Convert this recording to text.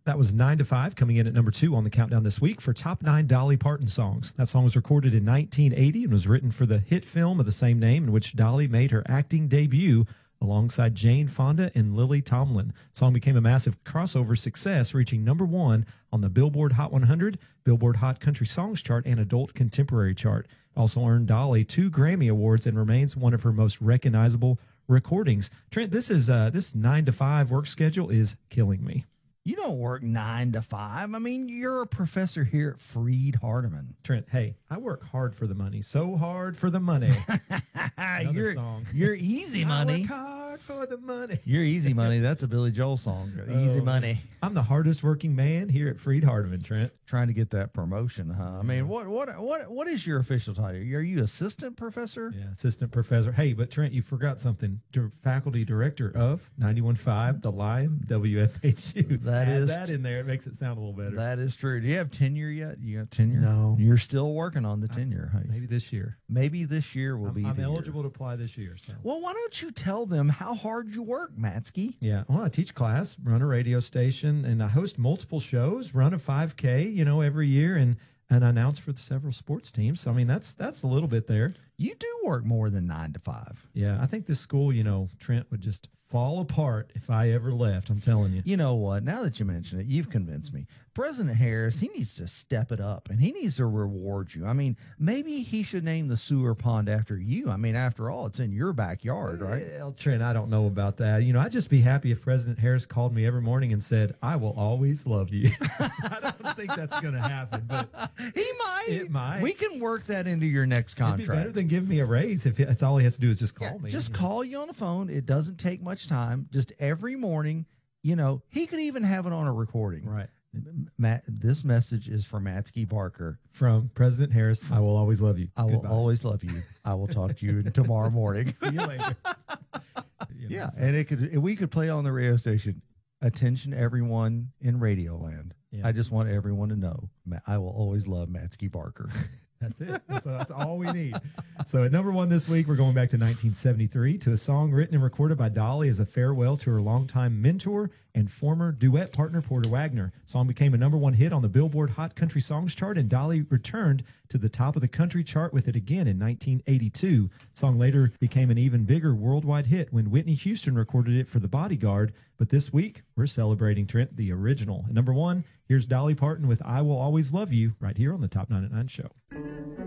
That was 9 to 5, coming in at number 2 on the countdown this week for top 9 Dolly Parton songs. That song was recorded in 1980 and was written for the hit film of the same name, in which Dolly made her acting debut alongside Jane Fonda and Lily Tomlin. The song became a massive crossover success, reaching number 1 on the Billboard Hot 100, Billboard Hot Country Songs chart, and Adult Contemporary chart. Also earned Dolly 2 Grammy Awards and remains one of her most recognizable recordings. Trent, this 9 to 5 work schedule is killing me. You don't work 9 to 5. I mean, you're a professor here at Freed Hardeman. Trent, hey, I work hard for the money. So hard for the money. You're easy money. I work hard for the money. You're easy money. That's a Billy Joel song. Easy money. I'm the hardest working man here at Freed Hardeman, Trent. Trying to get that promotion, huh? I mean, what is your official title? Are you assistant professor? Yeah, assistant professor. Hey, but Trent, you forgot something. Faculty director of 91.5 The Lion WFHU. Add that in there. It makes it sound a little better. That is true. Do you have tenure yet? You got tenure? No. You're still working on the tenure. Maybe this year. Maybe this year will be I'm eligible to apply this year. So. Well, why don't you tell them how hard you work, Matsky? Yeah. Well, I teach class, run a radio station, and I host multiple shows, run a 5K, every year, and announce for several sports teams. So, I mean, that's a little bit there. You do work more than 9 to 5. Yeah. I think this school, Trent, would just fall apart if I ever left. I'm telling you. You know what? Now that you mention it, you've convinced me. President Harris, he needs to step it up, and he needs to reward you. I mean, maybe he should name the sewer pond after you. I mean, after all, it's in your backyard, right? Well, Trent, I don't know about that. I'd just be happy if President Harris called me every morning and said, "I will always love you." I don't think that's going to happen, but he might. It might. We can work that into your next contract. It'd be better than giving me a raise if that's all he has to do is just call me. Just call you on the phone. It doesn't take much time. Just every morning, he could even have it on a recording. Right. Matt, this message is for Matsky Barker. From President Harris, I will always love you. I will always love you. I will talk to you tomorrow morning. See you later. And we could play on the radio station. Attention, everyone in Radioland. Yeah. I just want everyone to know, I will always love Matsky Barker. That's it. That's all we need. So at number 1 this week, we're going back to 1973 to a song written and recorded by Dolly as a farewell to her longtime mentor and former duet partner, Porter Wagoner. The song became a number 1 hit on the Billboard Hot Country Songs chart, and Dolly returned to the top of the country chart with it again in 1982. The song later became an even bigger worldwide hit when Whitney Houston recorded it for The Bodyguard. But this week, we're celebrating, Trent, the original. At number 1, here's Dolly Parton with I Will Always Love You right here on the Top 9 at 9 show.